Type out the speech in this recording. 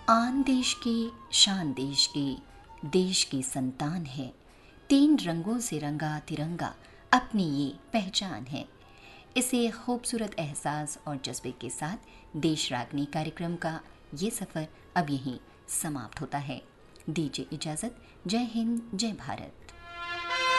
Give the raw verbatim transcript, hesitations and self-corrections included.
आन देश की शान देश की, देश की संतान है। तीन रंगों से रंगा तिरंगा अपनी ये पहचान है। इसे खूबसूरत एहसास और जज्बे के साथ देश रागनी कार्यक्रम का ये सफ़र अब यहीं समाप्त होता है। दीजिए इजाज़त। जय हिंद, जय भारत।